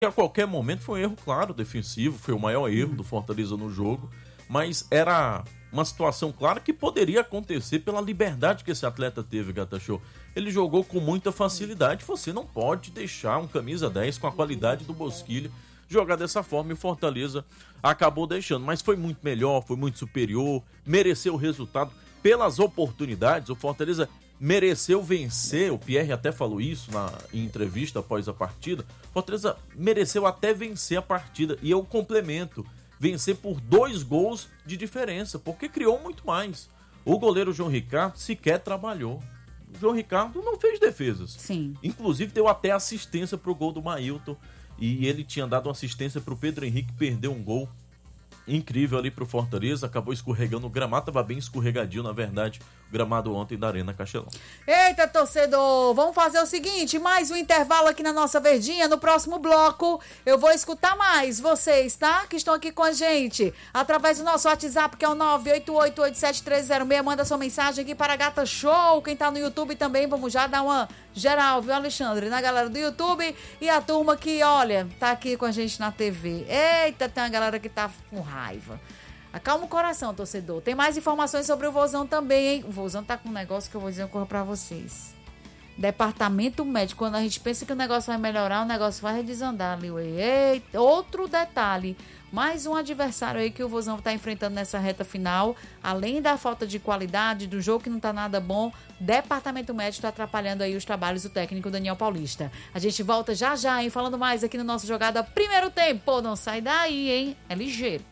que a qualquer momento foi um erro claro defensivo, foi o maior erro do Fortaleza no jogo, mas era uma situação clara que poderia acontecer pela liberdade que esse atleta teve, Gata Show. Ele jogou com muita facilidade, você não pode deixar um camisa 10 com a qualidade do Bosquilha jogar dessa forma, e o Fortaleza acabou deixando, mas foi muito melhor, foi muito superior, mereceu o resultado pelas oportunidades. O Fortaleza mereceu vencer, o Pierre até falou isso em entrevista após a partida. O Fortaleza mereceu até vencer a partida, e eu complemento, vencer por 2 gols de diferença, porque criou muito mais. O goleiro João Ricardo sequer trabalhou. O João Ricardo não fez defesas. Sim. Inclusive deu até assistência pro gol do Mailton, e ele tinha dado assistência pro Pedro Henrique perder um gol incrível ali pro Fortaleza, acabou escorregando, o gramado tava bem escorregadio, na verdade, o gramado ontem da Arena Castelão. Eita, torcedor, vamos fazer o seguinte, mais um intervalo aqui na nossa Verdinha. No próximo bloco eu vou escutar mais vocês, tá? Que estão aqui com a gente, através do nosso WhatsApp, que é o 988871306, manda sua mensagem aqui para a Gata Show. Quem tá no YouTube também, vamos já dar uma geral, viu, Alexandre? Na galera do YouTube e a turma que, olha, tá aqui com a gente na TV. Eita, tem uma galera que tá com raiva. Acalma o coração, torcedor. Tem mais informações sobre o Vozão também, hein? O Vozão tá com um negócio que eu vou dizer uma coisa pra vocês. Departamento médico, quando a gente pensa que o negócio vai melhorar, o negócio vai desandar ali. Eita, outro detalhe. Mais um adversário aí que o Vozão tá enfrentando nessa reta final. Além da falta de qualidade, do jogo que não tá nada bom, Departamento médico tá atrapalhando aí os trabalhos do técnico Daniel Paulista. A gente volta já já, hein? Falando mais aqui no nosso Jogada Primeiro Tempo. Não sai daí, hein? É ligeiro.